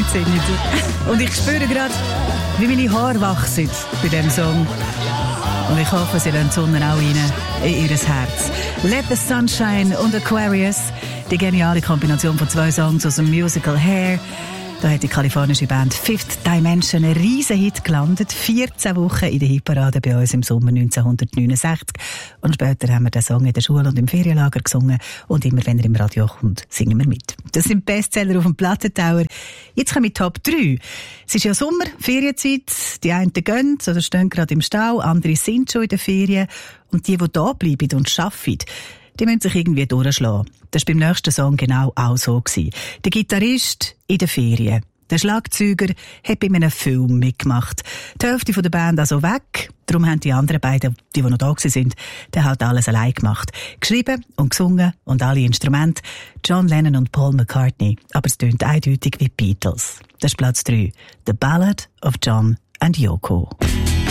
sind. Und ich spüre gerade, wie meine Haare wachsen bei diesem Song. Und ich hoffe, sie lassen die Sonne auch rein in ihr Herz. Let the Sunshine und Aquarius, die geniale Kombination von 2 Songs aus dem Musical Hair. Da hat die kalifornische Band Fifth Dimension einen riesen Hit gelandet. 14 Wochen in der Hitparade bei uns im Sommer 1969. Und später haben wir den Song in der Schule und im Ferienlager gesungen. Und immer, wenn er im Radio kommt, singen wir mit. Das sind Bestseller auf dem Plattentauer. Jetzt kommen wir Top 3. Es ist ja Sommer, Ferienzeit. Die einen gehen oder stehen gerade im Stau, andere sind schon in den Ferien. Und die da bleiben und arbeiten, die müssen sich irgendwie durchschlagen. Das war beim nächsten Song genau auch so gewesen. Der Gitarrist in den Ferien. Der Schlagzeuger hat bei einem Film mitgemacht. Die Hälfte der Band also weg. Darum haben die anderen beiden, die noch da waren, dann halt alles allein gemacht. Geschrieben und gesungen und alle Instrumente. John Lennon und Paul McCartney. Aber es tönt eindeutig wie Beatles. Das ist Platz 3. The Ballad of John and Yoko.